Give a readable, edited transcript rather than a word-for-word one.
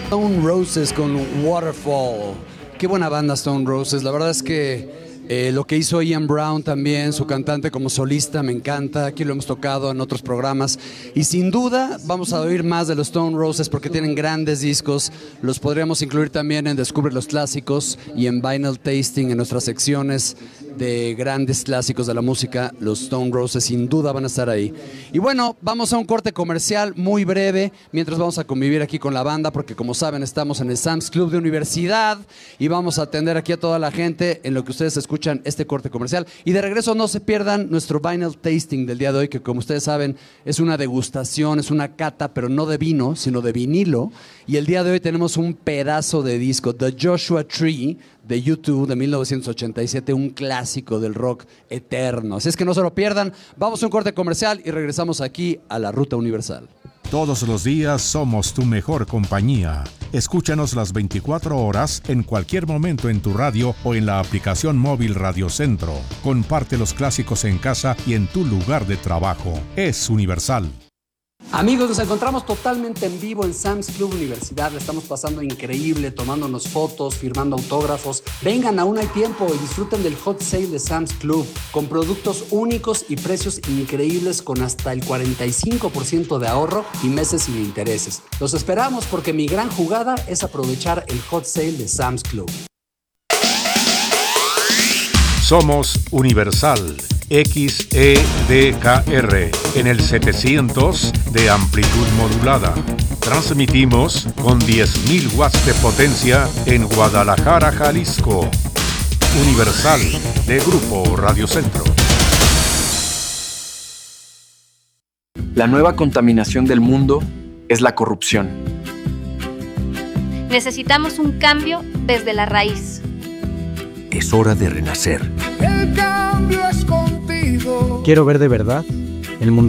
Stone Roses con Waterfall. Qué buena banda Stone Roses. La verdad es que lo que hizo Ian Brown también, su cantante como solista, me encanta. Aquí lo hemos tocado en otros programas. Y sin duda vamos a oír más de los Stone Roses porque tienen grandes discos. Los podríamos incluir también en Descubre los Clásicos y en Vinyl Tasting, en nuestras secciones de grandes clásicos de la música. Los Stone Roses sin duda van a estar ahí. Y bueno, vamos a un corte comercial muy breve mientras vamos a convivir aquí con la banda, porque como saben estamos en el Sam's Club de Universidad y vamos a atender aquí a toda la gente en lo que ustedes escuchan este corte comercial. Y de regreso no se pierdan nuestro Vinyl Tasting del día de hoy, que como ustedes saben es una degustación, es una cata, pero no de vino, sino de vinilo. Y el día de hoy tenemos un pedazo de disco, The Joshua Tree, de U2 de 1987, un clásico del rock eterno. Así es que no se lo pierdan. Vamos a un corte comercial y regresamos aquí a la Ruta Universal. Todos los días somos tu mejor compañía. Escúchanos las 24 horas en cualquier momento en tu radio o en la aplicación móvil Radio Centro. Comparte los clásicos en casa y en tu lugar de trabajo. Es Universal. Amigos, nos encontramos totalmente en vivo en Sam's Club Universidad. Le estamos pasando increíble, tomándonos fotos, firmando autógrafos. Vengan, aún hay tiempo y disfruten del hot sale de Sam's Club con productos únicos y precios increíbles con hasta el 45% de ahorro y meses sin intereses. Los esperamos porque mi gran jugada es aprovechar el hot sale de Sam's Club. Somos Universal XEDKR en el 700 de amplitud modulada. Transmitimos con 10.000 watts de potencia en Guadalajara, Jalisco. Universal de Grupo Radio Centro. La nueva contaminación del mundo es la corrupción. Necesitamos un cambio desde la raíz. Es hora de renacer. El cambio es contigo. Quiero ver de verdad el mundo